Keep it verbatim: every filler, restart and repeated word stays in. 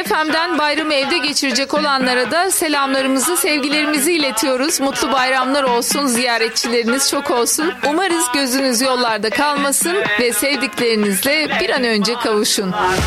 F M'den bayramı evde geçirecek olanlara da selamlarımızı, sevgilerimizi iletiyoruz. Mutlu bayramlar olsun, ziyaretçileriniz çok olsun. Umarız gözünüz yollarda kalmasın ve sevdiklerinizle bir an önce kavuşun.